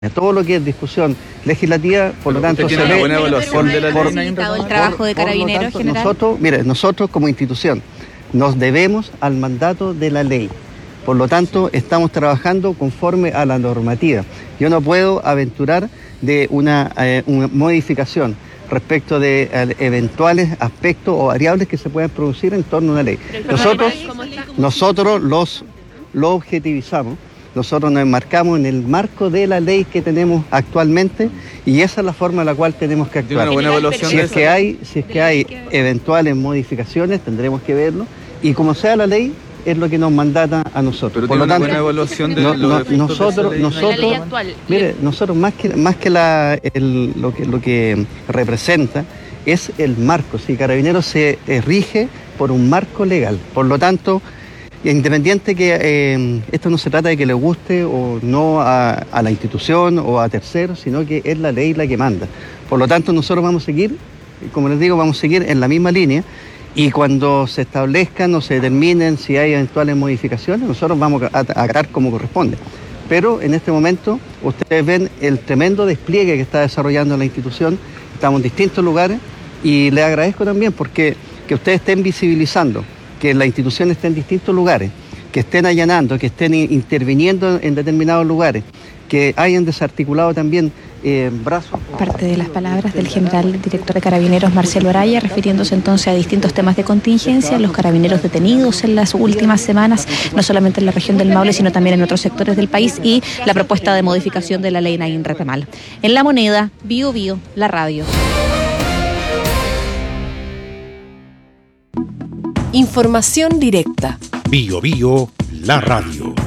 Todo lo que es discusión legislativa, por lo tanto, se ve buena evaluación de la ley. El trabajo de Carabineros general. Nosotros como institución nos debemos al mandato de la ley. Por lo tanto, estamos trabajando conforme a la normativa. Yo no puedo aventurar de una modificación respecto de eventuales aspectos o variables que se puedan producir en torno a una ley. Nosotros lo objetivizamos. Nosotros nos enmarcamos en el marco de la ley que tenemos actualmente y esa es la forma en la cual tenemos que actuar. Si es que hay eventuales modificaciones, tendremos que verlo y como sea la ley, es lo que nos mandata a nosotros. Pero por lo tanto, buena evaluación de nosotros más que lo que representa es el marco. Si Carabineros se rige por un marco legal, por lo tanto, independiente que esto no se trata de que le guste o no a la institución o a terceros, sino que es la ley la que manda. Por lo tanto, nosotros vamos a seguir, como les digo, vamos a seguir en la misma línea y cuando se establezcan o se determinen si hay eventuales modificaciones, nosotros vamos a acatar como corresponde. Pero en este momento ustedes ven el tremendo despliegue que está desarrollando la institución, estamos en distintos lugares y les agradezco también porque que ustedes estén visibilizando que la institución esté en distintos lugares, que estén allanando, que estén interviniendo en determinados lugares, que hayan desarticulado también brazos. Parte de las palabras del general director de Carabineros, Marcelo Araya, refiriéndose entonces a distintos temas de contingencia, los carabineros detenidos en las últimas semanas, no solamente en la región del Maule, sino también en otros sectores del país, y la propuesta de modificación de la ley Nain Retemal. En La Moneda, Bio Bio, la radio. Información directa. Bio Bio, la radio.